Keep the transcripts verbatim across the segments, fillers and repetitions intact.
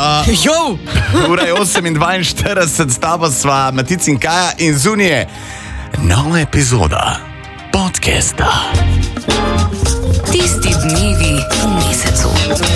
Uh, Jo! ura je osem in dvainštirideset, s tabo sva Matic in Kaja in zunije nova epizoda podcasta. Tisti dnevi v mesecu.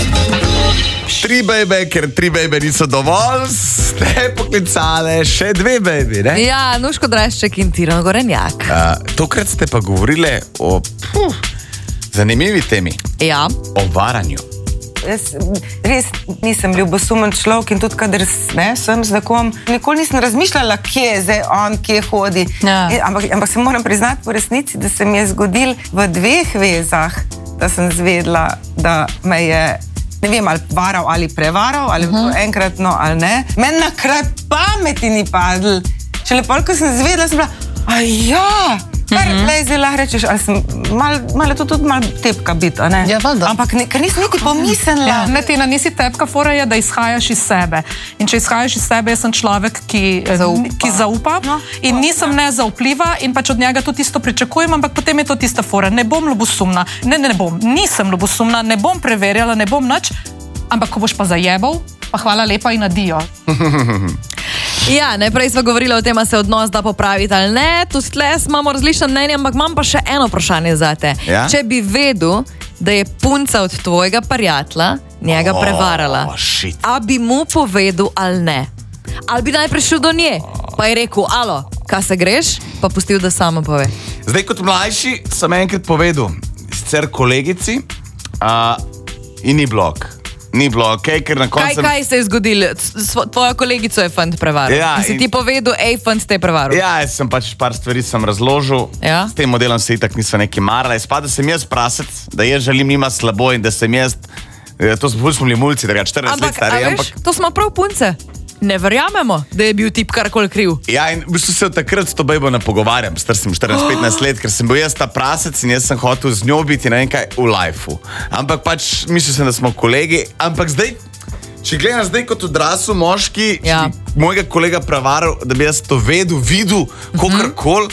Tri bejbe, ker tri bejbe niso dovolj, ste poklicale še dve bejbi, ne? Ja, Nuško Drašček in Tino Gorenjak. Uh, tokrat ste pa govorile o puh, zanimivi temi. Ja. O varanju. Jaz res nisem ljubosumen človek in tudi, kadar ne, sem z nekom, nikoli nisem razmišljala, kje je zdaj on, kje hodi. Ja. In, ampak, ampak se moram priznati po resnici, da se mi je zgodil v dveh vezah, da sem zvedla, da me je, ne vem, ali varal ali prevaral, ali uh-huh. to enkratno ali ne. Meni na kraj pameti ni padl. Šele pol, ko sem zvedla, sem bila, a ja, kar mm-hmm. lej, zdaj lahko rečeš, ali sem malo mal to tudi malo tepka biti, a ne? Ja, valjda. Ampak ne, ker nisem niti pomislila. Ja, ne, Tina, nisi tepka, fora je, da izhajaš iz sebe. In če izhajaš iz sebe, jaz sem človek, ki zaupa, ki zaupa no, in nisem ja. nezaupljiva in pač od njega to tisto pričakujem, ampak potem je to tista fora. Ne bom ljubosumna, ne, ne, ne bom, nisem ljubosumna, ne bom preverjala, ne bom nič, ampak ko boš pa zajebal, pa hvala lepa in adijo. Ja, najprej smo govorili o tem, da se odnos da popraviti ali ne. Tu tle imamo različne mnenja, ampak imam pa še eno vprašanje zate. Ja? Če bi vedel, da je punca od tvojega prijatelja njega Oh, prevarala, shit. a bi mu povedal ali ne? Ali bi najprej šel do nje, pa je rekel, alo, kaj se greš, pa pustil, da sama pove. Zdaj, kot mlajši, sem enkrat povedal, sicer kolegici, uh, in ni blok. Ni bilo ok, ker na koncu... Kaj, kaj se je zgodilo? Tvojo kolegico je fant prevaral. Ja, in si in... ti povedal, ej, fant te je prevaral. Ja, jaz sem pač par stvari sem razložil. Ja? S tem modelom se itak nisem neki marala. Spada sem jaz prasec, da jaz želim njima slabo in da sem jaz... To smo bili mulci, da ga štirinajst let stari. Ampak, a veš, to smo prav punce. Ne verjamemo, da je bil tip karkoli kriv. Ja, in v bistvu se od takrat s to bejbo ne pogovarjam, star sem štirinajst petnajst let, ker sem bil jaz ta prasec in jaz sem hotel z njo biti ne vem kaj v lifeu. Ampak pač mislil sem, da smo kolegi, ampak zdaj, če gledam zdaj kot odrasel moški, Ja. če bi mojega kolega prevaral, da bi jaz to vedel, videl, kogarkoli.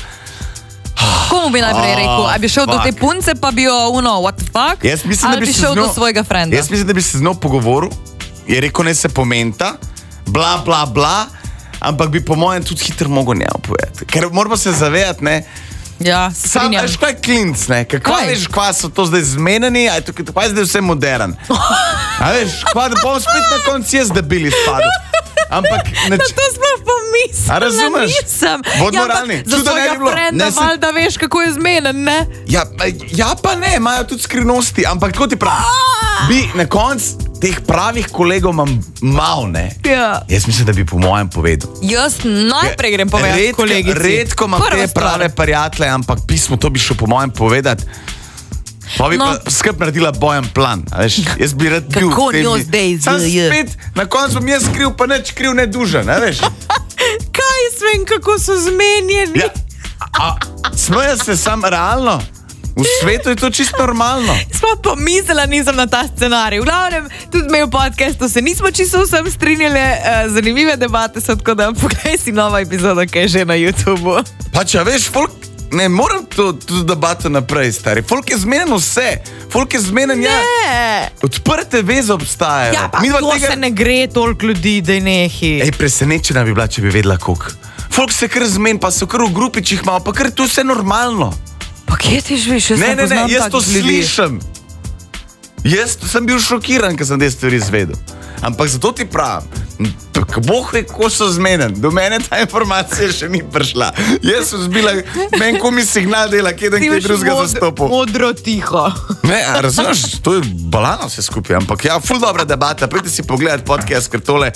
Komu bi najprej rekel? A bi šel do fuck. te punce, pa bi jo, uno, what the fuck? Jaz mislim, da Ali bi bi se šel z njo- do svojega frenda? Jaz mislim, da bi se z njo pogovoril, je rekel, ne se pomenta, bla, bla, bla, ampak bi po mojem tudi hitro mogel njemu povedati. Ker moramo se zavedati, ne, Ja, sam, strinjam. veš, kaj je klinc, ne, kako Kaj? veš, kva so to zdaj zmenjeni, a je tukaj, kva je zdaj vse modern. A veš, kva, da bom spet na koncu jaz debili spadil. Ampak, Na to sploh pomislila A razumeš? nisem. Bod Ja, moralni. ampak za Čudo ne bi svojega bilo. frenda Ne, se- valjda veš, kako je zmenen, ne? Ja, ja pa ne, imajo tudi skrivnosti, ampak tako ti pravim. Bi na koncu teh pravih kolegov imam mal, ne. Ja. Jaz mislim, da bi po mojem povedal. Jaz najprej grem povedati redko, kolegici. redko imam Prva te stvar. prave prijatelje, ampak pismo to bi šel po mojem povedati. Pa bi No. pa skrb naredila bojen plan. A veš, jaz bi rad bil Kako v tem- njo zdaj Sam z- spet, na koncu bom jaz kriv, pa neč kriv, ne dužen, a veš. Kaj svem, kako so zmenjeni? Ja, a, smejem se sam realno. V svetu je to čisto normalno. Sploh pomislila nisem na ta scenarij. V glavnem, tudi me v podcastu se nismo čisto vsem strinjali, uh, zanimive debate so, tako da poglej si nova epizoda, ki je že na YouTubu. Pa če veš, folk, ne moram to, to debato naprej, stari. Folk je zmenen vse. Folk je zmenen, ja. Ne! Odprte veze obstajajo. Ja, pa Midva to tega... se ne gre toliko ljudi, da je nehi. Ej, presenečena bi bila, če bi vedela, koliko. Folk se kar zmen, pa so kar v grupičih malo, pa kar to vse normalno. Pa kje ti živiš? Jaz Ne, ne ne, ne, poznam jaz to takih ljudi. slišim. Jaz sem bil šokiran, ker sem te stvari izvedel. Ampak zato ti pravim, Bog ve, ko so zmenen. Do mene ta informacija še ni prišla. Jaz sem zbila, meni ko mi signal dela, kje dan Ti kaj imaš drugega mod- zastopil. Modro tiho. Ne, a razumeš, to je balano vse skupaj, ampak ja, ful dobra debata, pridite si pogledati podcast, ker tole,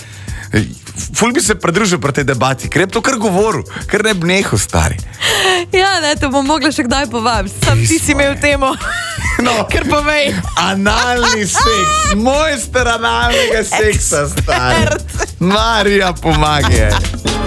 ful bi se pridružil pri tej debati, ker je to kar govoril, ker ne bi nehal, stari. Ja, ne, to bom mogla še kdaj povabiti. Sam ti si imel temo. No, Ker povej. analni seks, mojster analnega seksa, stari. Marija, pomagaj.